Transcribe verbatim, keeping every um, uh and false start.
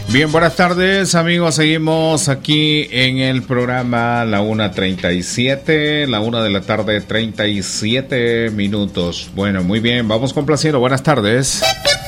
Bien, buenas tardes amigos, seguimos aquí en el programa La una treinta y siete, la una de la tarde, treinta y siete minutos. Bueno, muy bien, vamos complaciendo, buenas tardes.